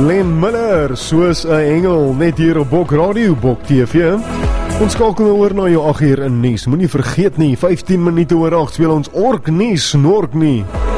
Len Miller, soos 'n engel, net hier op Bok Radio, Bok TV. Ons skakel nou oor na jou 8 uur in nuus. Moenie vergeet nie, 15 minute oor 8 speel ons Ork nuus, Snork nie.